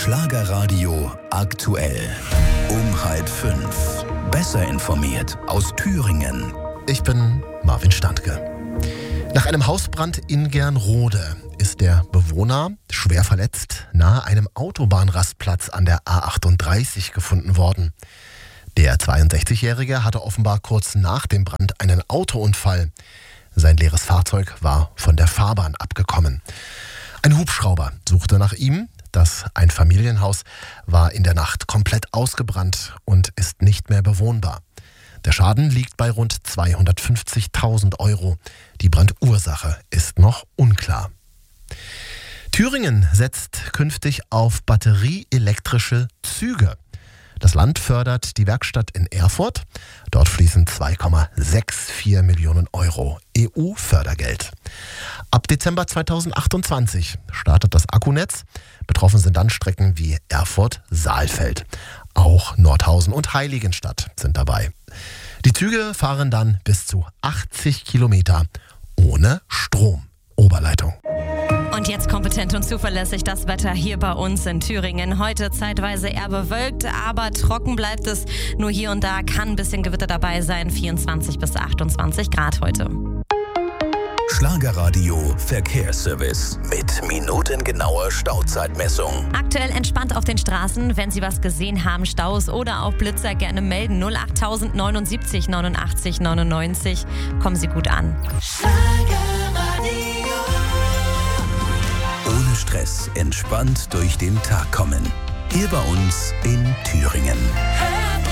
Schlagerradio aktuell. Um 5:30. Besser informiert aus Thüringen. Ich bin Marvin Standke. Nach einem Hausbrand in Gernrode ist der Bewohner schwer verletzt nahe einem Autobahnrastplatz an der A38 gefunden worden. Der 62-Jährige hatte offenbar kurz nach dem Brand einen Autounfall. Sein leeres Fahrzeug war von der Fahrbahn abgekommen. Ein Hubschrauber suchte nach ihm. Das Einfamilienhaus war in der Nacht komplett ausgebrannt und ist nicht mehr bewohnbar. Der Schaden liegt bei rund 250.000 €. Die Brandursache ist noch unklar. Thüringen setzt künftig auf batterieelektrische Züge. Das Land fördert die Werkstatt in Erfurt. Dort fließen 2,64 Millionen € EU-Fördergeld. Ab Dezember 2028 startet das Akkunetz. Betroffen sind dann Strecken wie Erfurt-Saalfeld. Auch Nordhausen und Heiligenstadt sind dabei. Die Züge fahren dann bis zu 80 Kilometer ohne Stromoberleitung. Und jetzt kompetent und zuverlässig das Wetter hier bei uns in Thüringen. Heute zeitweise eher bewölkt, aber trocken bleibt es. Nur hier und da kann ein bisschen Gewitter dabei sein. 24 bis 28 Grad heute. Schlagerradio Verkehrsservice mit minutengenauer Stauzeitmessung. Aktuell entspannt auf den Straßen. Wenn Sie was gesehen haben, Staus oder auch Blitzer, gerne melden. 08000 79 89 99. Kommen Sie gut an. Ohne Stress, entspannt durch den Tag kommen. Hier bei uns in Thüringen.